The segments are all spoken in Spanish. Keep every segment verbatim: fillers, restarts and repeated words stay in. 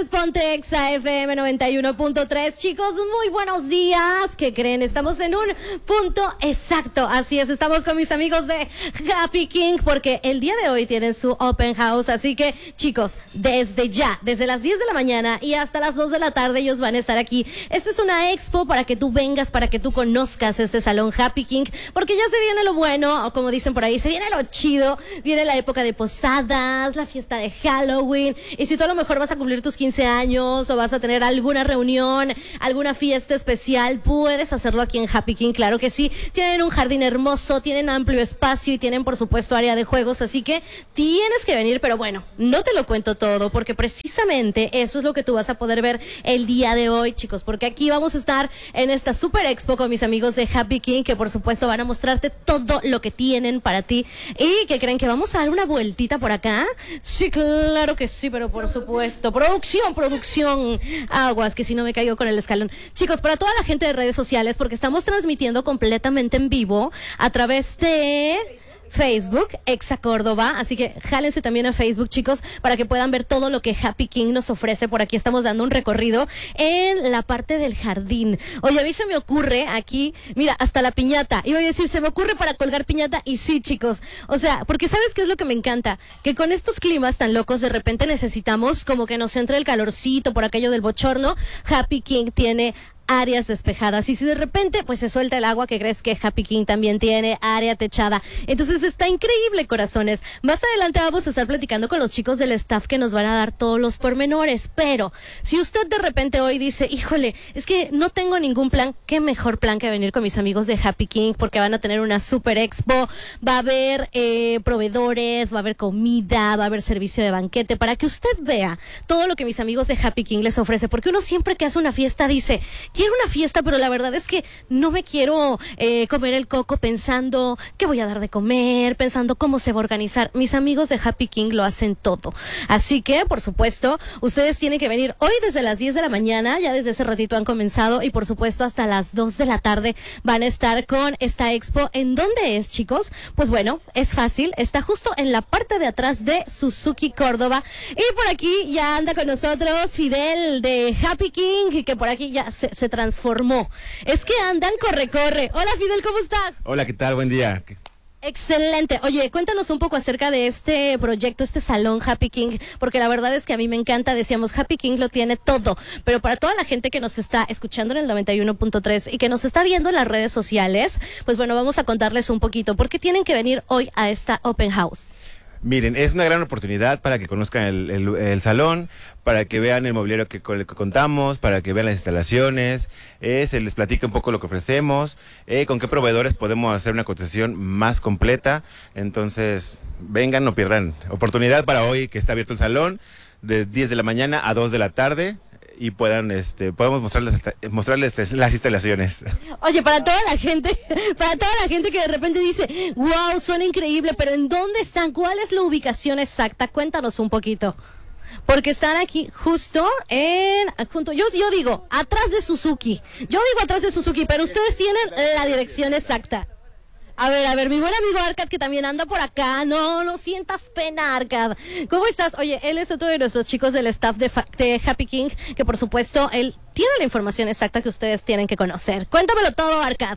es Ponte Exa F M noventa y uno punto tres. Chicos, muy buenos días. ¿Qué creen? Estamos en un punto exacto. Así es, estamos con mis amigos de Happy King porque el día de hoy tienen su open house. Así que, chicos, desde ya, desde las diez de la mañana y hasta las dos de la tarde ellos van a estar aquí. Esta es una expo para que tú vengas, para que tú conozcas este salón Happy King, porque ya se viene lo bueno, o como dicen por ahí, se viene lo chido. Viene la época de posadas, la fiesta de Halloween, y si tú a lo mejor vas a cumplir tus quince años o vas a tener alguna reunión, alguna fiesta especial, puedes hacerlo aquí en Happy King, claro que sí. Tienen un jardín hermoso, tienen amplio espacio y tienen por supuesto área de juegos, así que tienes que venir, pero bueno, no te lo cuento todo porque precisamente eso es lo que tú vas a poder ver el día de hoy, chicos, porque aquí vamos a estar en esta super expo con mis amigos de Happy King, que por supuesto van a mostrarte todo lo que tienen para ti. ¿Y que creen? ¿Que vamos a dar una vueltita por acá? Sí, claro que sí, pero por supuesto. Producción, producción. Aguas, que si no me caigo con el escalón. Chicos, para toda la gente de redes sociales, porque estamos transmitiendo completamente en vivo a través de Facebook, Exa Córdoba, así que jálense también a Facebook, chicos, para que puedan ver todo lo que Happy King nos ofrece. Por aquí estamos dando un recorrido en la parte del jardín. Oye, a mí se me ocurre aquí, mira, hasta la piñata. Iba a decir, se me ocurre para colgar piñata, y sí, chicos, o sea, porque ¿sabes qué es lo que me encanta? Que con estos climas tan locos, de repente necesitamos como que nos entre el calorcito por aquello del bochorno. Happy King tiene áreas despejadas, y si de repente pues se suelta el agua, que crees que Happy King también tiene área techada. Entonces está increíble, corazones. Más adelante vamos a estar platicando con los chicos del staff que nos van a dar todos los pormenores, pero si usted de repente hoy dice, híjole, es que no tengo ningún plan, qué mejor plan que venir con mis amigos de Happy King, porque van a tener una super expo, va a haber eh, proveedores, va a haber comida, va a haber servicio de banquete, para que usted vea todo lo que mis amigos de Happy King les ofrece, porque uno siempre que hace una fiesta dice, quiero una fiesta, pero la verdad es que no me quiero eh, comer el coco pensando qué voy a dar de comer, pensando cómo se va a organizar. Mis amigos de Happy King lo hacen todo. Así que, por supuesto, ustedes tienen que venir hoy desde las diez de la mañana, ya desde ese ratito han comenzado, y por supuesto hasta las dos de la tarde van a estar con esta expo. ¿En dónde es, chicos? Pues bueno, es fácil, está justo en la parte de atrás de Suzuki Córdoba, y por aquí ya anda con nosotros Fidel de Happy King, que por aquí ya se, se transformó. Es que andan corre, corre. Hola, Fidel, ¿cómo estás? Hola, ¿qué tal? Buen día. Excelente. Oye, cuéntanos un poco acerca de este proyecto, este salón Happy King, porque la verdad es que a mí me encanta. Decíamos, Happy King lo tiene todo, pero para toda la gente que nos está escuchando en el noventa y uno punto tres y que nos está viendo en las redes sociales, pues bueno, vamos a contarles un poquito por qué tienen que venir hoy a esta open house. Miren, es una gran oportunidad para que conozcan el, el, el salón, para que vean el mobiliario que, con el que contamos, para que vean las instalaciones, eh, se les platica un poco lo que ofrecemos, eh, con qué proveedores podemos hacer una cotización más completa. Entonces, vengan, no pierdan oportunidad para hoy que está abierto el salón, de diez de la mañana a dos de la tarde. Y puedan, este, podemos mostrarles, mostrarles las instalaciones. Oye, para toda la gente, para toda la gente que de repente dice, wow, suena increíble, pero ¿en dónde están? ¿Cuál es la ubicación exacta? Cuéntanos un poquito. Porque están aquí justo en, junto, yo, yo digo, atrás de Suzuki. Yo digo atrás de Suzuki, pero ustedes tienen la dirección exacta. A ver, a ver, mi buen amigo Arcad, que también anda por acá. No, no sientas pena, Arcad. ¿Cómo estás? Oye, él es otro de nuestros chicos del staff de, de Happy King, que por supuesto, él tiene la información exacta que ustedes tienen que conocer. Cuéntamelo todo, Arcad.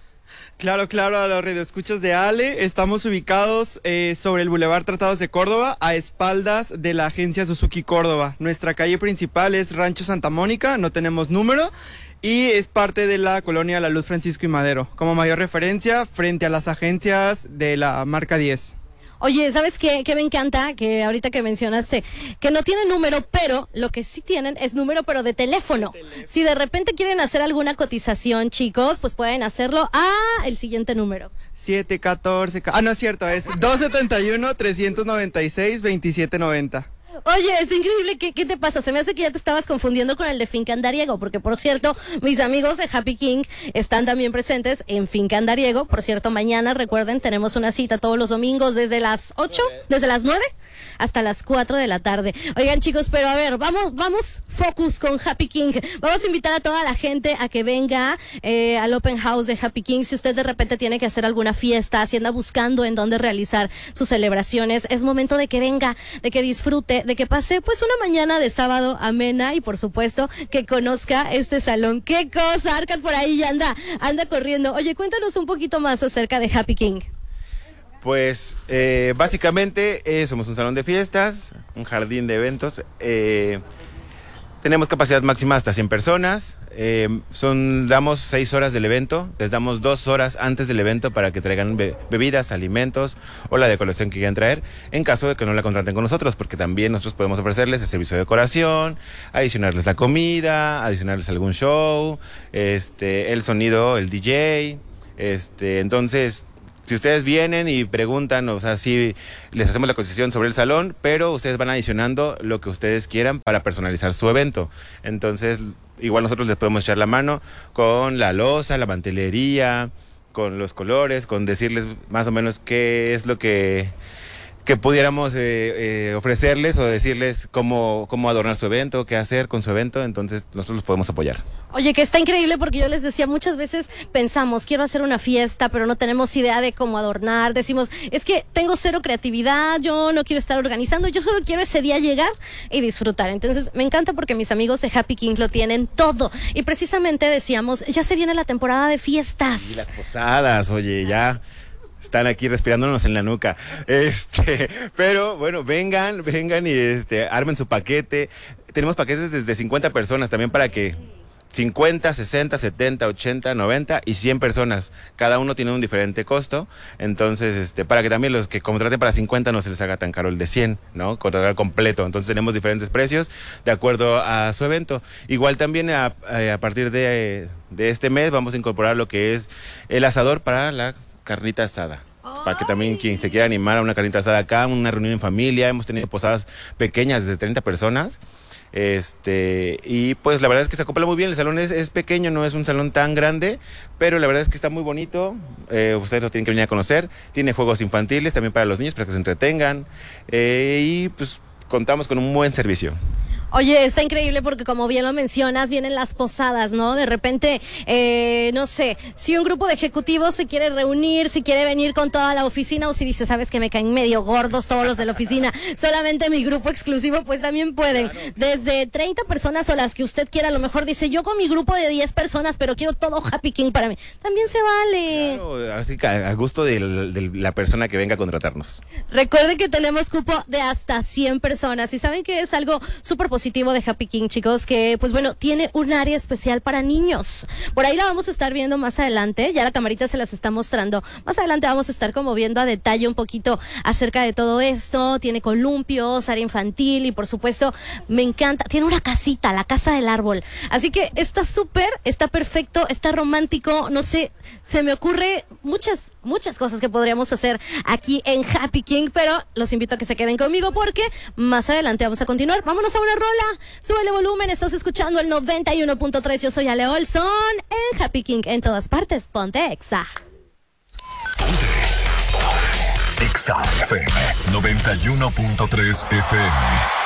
Claro, claro, a los radioescuchas de Ale, estamos ubicados eh, sobre el Boulevard Tratados de Córdoba, a espaldas de la agencia Suzuki Córdoba. Nuestra calle principal es Rancho Santa Mónica, no tenemos número, y es parte de la colonia La Luz, Francisco y Madero, como mayor referencia frente a las agencias de la marca diez. Oye, ¿sabes qué? Que me encanta, que ahorita que mencionaste, que no tienen número, pero lo que sí tienen es número, pero de teléfono. teléfono. Si de repente quieren hacer alguna cotización, chicos, pues pueden hacerlo a el siguiente número. siete catorce, ah, no es cierto, es dos setenta y uno, trescientos noventa y seis, veintisiete noventa. Oye, es increíble, ¿qué, ¿qué te pasa? Se me hace que ya te estabas confundiendo con el de Finca Andariego, porque por cierto, mis amigos de Happy King están también presentes en Finca Andariego. Por cierto, mañana, recuerden, tenemos una cita todos los domingos desde las ocho, desde las nueve hasta las cuatro de la tarde. Oigan, chicos, pero a ver, vamos, vamos Focus con Happy King. Vamos a invitar a toda la gente a que venga eh, al Open House de Happy King. Si usted de repente tiene que hacer alguna fiesta, si anda buscando en dónde realizar sus celebraciones, es momento de que venga, de que disfrute, de que pase pues una mañana de sábado amena y por supuesto que conozca este salón. ¡Qué cosa! Arcad por ahí ya anda, anda corriendo. Oye, cuéntanos un poquito más acerca de Happy King. Pues eh, básicamente eh, somos un salón de fiestas, un jardín de eventos. Eh, tenemos capacidad máxima hasta cien personas. Eh, son, damos seis horas del evento. Les damos dos horas antes del evento para que traigan be bebidas, alimentos o la decoración que quieran traer, en caso de que no la contraten con nosotros, porque también nosotros podemos ofrecerles el servicio de decoración, adicionarles la comida, adicionarles algún show, este, el sonido, el D J. Este, entonces... Si ustedes vienen y preguntan, o sea, sí les hacemos la concesión sobre el salón, pero ustedes van adicionando lo que ustedes quieran para personalizar su evento. Entonces, igual nosotros les podemos echar la mano con la loza, la mantelería, con los colores, con decirles más o menos qué es lo que, que pudiéramos eh, eh, ofrecerles o decirles cómo, cómo adornar su evento, qué hacer con su evento. Entonces, nosotros los podemos apoyar. Oye, que está increíble porque yo les decía, muchas veces pensamos, quiero hacer una fiesta, pero no tenemos idea de cómo adornar. Decimos, es que tengo cero creatividad, yo no quiero estar organizando, yo solo quiero ese día llegar y disfrutar. Entonces, me encanta porque mis amigos de Happy King lo tienen todo. Y precisamente decíamos, ya se viene la temporada de fiestas. Y las posadas, oye, ya... Están aquí respirándonos en la nuca. Este, pero bueno, vengan, vengan y este, armen su paquete. Tenemos paquetes desde cincuenta personas también para que cincuenta, sesenta, setenta, ochenta, noventa y cien personas. Cada uno tiene un diferente costo. Entonces, este, para que también los que contraten para cincuenta no se les haga tan caro el de cien, ¿no? Contratar completo. Entonces tenemos diferentes precios de acuerdo a su evento. Igual también a, a partir de, de este mes vamos a incorporar lo que es el asador para la carnita asada. ¡Ay! Para que también quien se quiera animar a una carnita asada acá, una reunión en familia. Hemos tenido posadas pequeñas de treinta personas. Este, y pues la verdad es que se acopla muy bien. El salón es, es pequeño, no es un salón tan grande, pero la verdad es que está muy bonito. Eh, ustedes lo tienen que venir a conocer. Tiene juegos infantiles también para los niños, para que se entretengan. Eh, y pues contamos con un buen servicio. Oye, está increíble porque como bien lo mencionas, vienen las posadas, ¿no? De repente, eh, no sé, si un grupo de ejecutivos se quiere reunir, si quiere venir con toda la oficina o si dice, sabes que me caen medio gordos todos los de la oficina, solamente mi grupo exclusivo, pues también pueden. Claro. Desde treinta personas o las que usted quiera, a lo mejor dice, yo con mi grupo de diez personas, pero quiero todo Happy King para mí. También se vale. Claro, así que a gusto de, de la persona que venga a contratarnos. Recuerden que tenemos cupo de hasta cien personas y saben que es algo súper positivo de Happy King, chicos, que pues bueno, tiene un área especial para niños. Por ahí la vamos a estar viendo más adelante, ya la camarita se las está mostrando. Más adelante vamos a estar como viendo a detalle un poquito acerca de todo esto. Tiene columpios, área infantil y por supuesto, me encanta, tiene una casita, la casa del árbol. Así que está súper, está perfecto, está romántico, no sé, se me ocurre muchas, muchas cosas que podríamos hacer aquí en Happy King, pero los invito a que se queden conmigo porque más adelante vamos a continuar. Vámonos a una rola. Súbele volumen, estás escuchando el noventa y uno punto tres. Yo soy Ale Olson en Happy King, en todas partes. Ponte Exa. Exa F M noventa y uno punto tres F M.